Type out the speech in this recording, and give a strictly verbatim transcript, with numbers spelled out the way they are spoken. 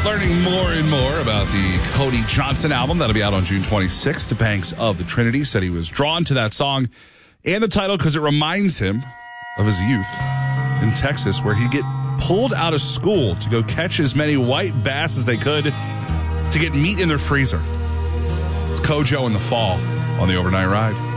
Learning more and more about the Cody Johnson album that'll be out on June twenty-sixth. The Banks of the Trinity said he was drawn to that song and the title because it reminds him of his youth in Texas, where he'd get pulled out of school to go catch as many white bass as they could to get meat in their freezer. It's Kojo in the Fall on the Overnight Ride.